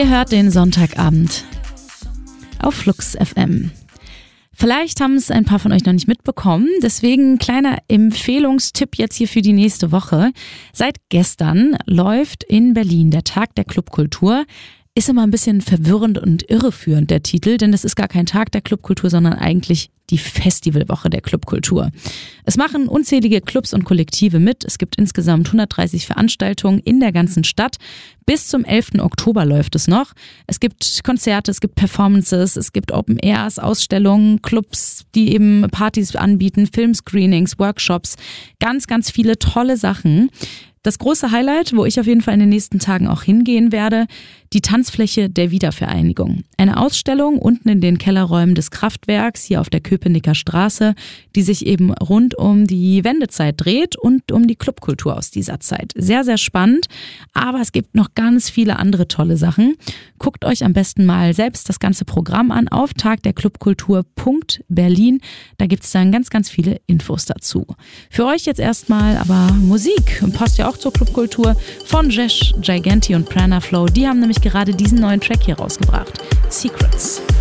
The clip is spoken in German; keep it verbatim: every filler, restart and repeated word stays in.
Ihr hört den Sonntagabend auf Flux F M. Vielleicht haben es ein paar von euch noch nicht mitbekommen, deswegen ein kleiner Empfehlungstipp jetzt hier für die nächste Woche. Seit gestern läuft in Berlin der Tag der Clubkultur. Ist immer ein bisschen verwirrend und irreführend der Titel, denn das ist gar kein Tag der Clubkultur, sondern eigentlich die Festivalwoche der Clubkultur. Es machen unzählige Clubs und Kollektive mit. Es gibt insgesamt hundertdreißig Veranstaltungen in der ganzen Stadt. Bis zum elften Oktober läuft es noch. Es gibt Konzerte, es gibt Performances, es gibt Open Airs, Ausstellungen, Clubs, die eben Partys anbieten, Filmscreenings, Workshops, ganz, ganz viele tolle Sachen. Das große Highlight, wo ich auf jeden Fall in den nächsten Tagen auch hingehen werde, die Tanzfläche der Wiedervereinigung. Eine Ausstellung unten in den Kellerräumen des Kraftwerks hier auf der Köpenicker Straße, die sich eben rund um die Wendezeit dreht und um die Clubkultur aus dieser Zeit. Sehr, sehr spannend, aber es gibt noch ganz viele andere tolle Sachen. Guckt euch am besten mal selbst das ganze Programm an auf tagderclubkultur punkt berlin. Da gibt es dann ganz, ganz viele Infos dazu. Für euch jetzt erstmal aber Musik. Passt ja auch zur Clubkultur von Jesh, Giganti und Prana Flow. Die haben nämlich gerade diesen neuen Track hier rausgebracht. Secrets.